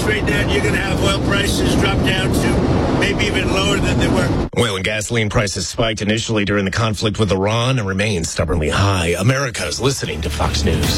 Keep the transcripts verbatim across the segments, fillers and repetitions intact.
right now, you're going to have oil prices drop down to maybe even lower than they were. Oil and gasoline prices spiked initially during the conflict with Iran and remain stubbornly high. America is listening to Fox News.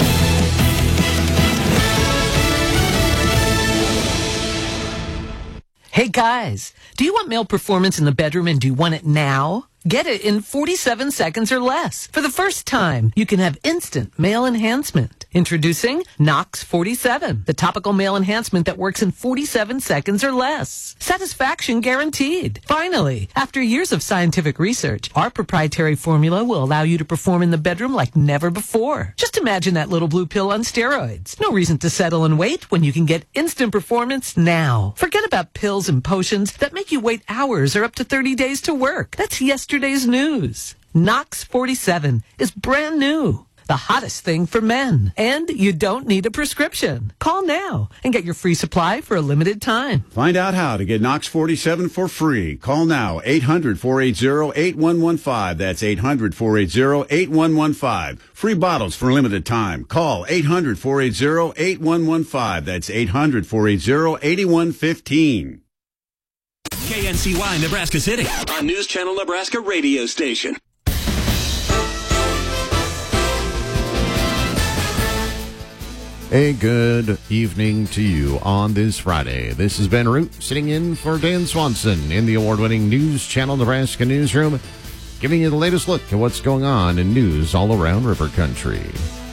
Hey guys, do you want male performance in the bedroom and do you want it now? Get it in forty-seven seconds or less. For the first time, you can have instant male enhancement. Introducing Nox forty-seven, the topical male enhancement that works in forty-seven seconds or less. Satisfaction guaranteed. Finally, after years of scientific research, our proprietary formula will allow you to perform in the bedroom like never before. Just imagine that little blue pill on steroids. No reason to settle and wait when you can get instant performance now. Forget about pills and potions that make you wait hours or up to thirty days to work. That's yesterday's news. Nox forty-seven is brand new. The hottest thing for men. And you don't need a prescription. Call now and get your free supply for a limited time. Find out how to get Nox forty-seven for free. Call now, eight hundred, four eight zero, eight one one five. That's eight hundred, four eight zero, eight one one five. Free bottles for a limited time. Call eight hundred, four eight zero, eight one one five. That's eight hundred, four eight zero, eight one one five. K N C Y Nebraska City on News Channel Nebraska radio station. A good evening to you on this Friday. This is Ben Root sitting in for Dan Swanson in the award-winning News Channel Nebraska newsroom, giving you the latest look at what's going on in news all around River Country.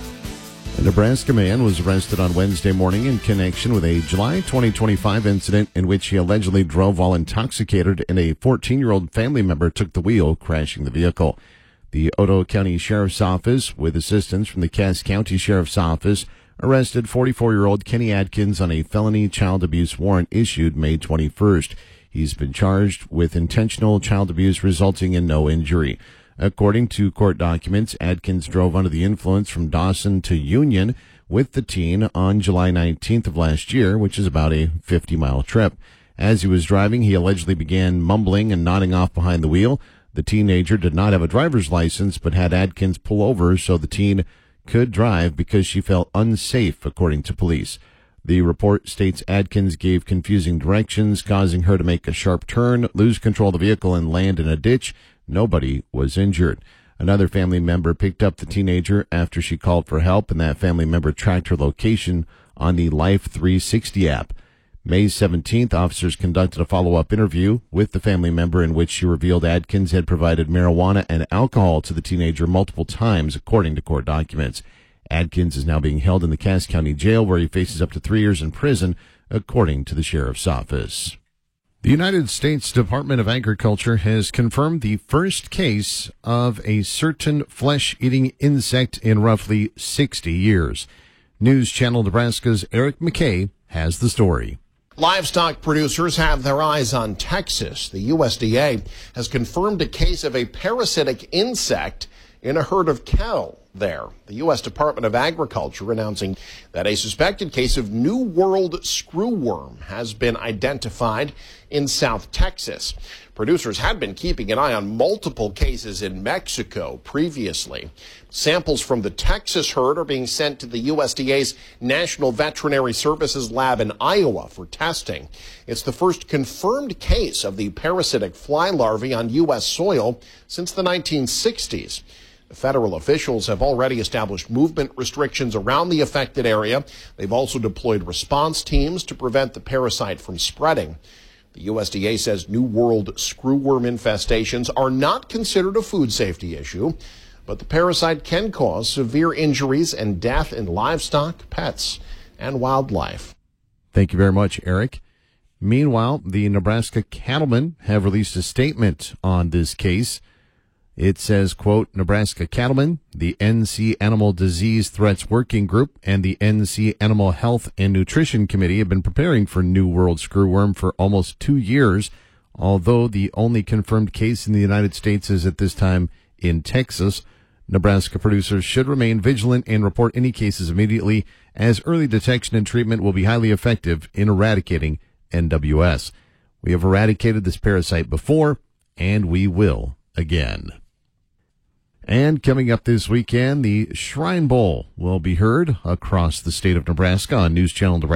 A Nebraska man was arrested on Wednesday morning in connection with a July twenty twenty-five incident in which he allegedly drove while intoxicated and a fourteen-year-old family member took the wheel, crashing the vehicle. The Otoe County Sheriff's Office, with assistance from the Cass County Sheriff's Office, arrested forty-four-year-old Kenny Adkins on a felony child abuse warrant issued May twenty-first. He's been charged with intentional child abuse resulting in no injury. According to court documents, Adkins drove under the influence from Dawson to Union with the teen on July nineteenth of last year, which is about a fifty-mile trip. As he was driving, he allegedly began mumbling and nodding off behind the wheel. The teenager did not have a driver's license, but had Adkins pull over so the teen could drive because she felt unsafe, according to police. The report states Adkins gave confusing directions, causing her to make a sharp turn, lose control of the vehicle, and land in a ditch. Nobody was injured. Another family member picked up the teenager after she called for help, and that family member tracked her location on the Life three sixty app. May seventeenth, officers conducted a follow-up interview with the family member in which she revealed Adkins had provided marijuana and alcohol to the teenager multiple times, according to court documents. Adkins is now being held in the Cass County Jail, where he faces up to three years in prison, according to the Sheriff's Office. The United States Department of Agriculture has confirmed the first case of a certain flesh-eating insect in roughly sixty years. News Channel Nebraska's Eric McKay has the story. Livestock producers have their eyes on Texas. The U S D A has confirmed a case of a parasitic insect in a herd of cattle there. The U S Department of Agriculture announcing that a suspected case of New World screwworm has been identified in South Texas. Producers had been keeping an eye on multiple cases in Mexico previously. Samples from the Texas herd are being sent to the U S D A's National Veterinary Services Lab in Iowa for testing. It's the first confirmed case of the parasitic fly larvae on U S soil since the nineteen sixties. The federal officials have already established movement restrictions around the affected area. They've also deployed response teams to prevent the parasite from spreading. The U S D A says New World screwworm infestations are not considered a food safety issue, but the parasite can cause severe injuries and death in livestock, pets, and wildlife. Thank you very much, Eric. Meanwhile, the Nebraska cattlemen have released a statement on this case. It says, quote, Nebraska cattlemen, the N C Animal Disease Threats Working Group, and the N C Animal Health and Nutrition Committee have been preparing for New World screwworm for almost two years, although the only confirmed case in the United States is at this time in Texas. Nebraska producers should remain vigilant and report any cases immediately, as early detection and treatment will be highly effective in eradicating N W S. We have eradicated this parasite before, and we will again. And coming up this weekend, the Shrine Bowl will be heard across the state of Nebraska on News Channel Nebraska.